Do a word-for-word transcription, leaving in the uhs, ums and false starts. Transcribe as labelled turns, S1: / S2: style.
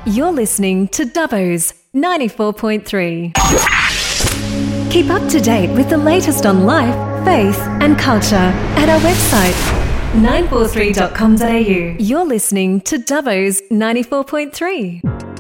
S1: You're listening to Dubbo's ninety-four point three. Keep up to date with the latest on life, faith and culture at our website nine four three dot com dot a u. You're listening to Dubbo's ninety-four point three.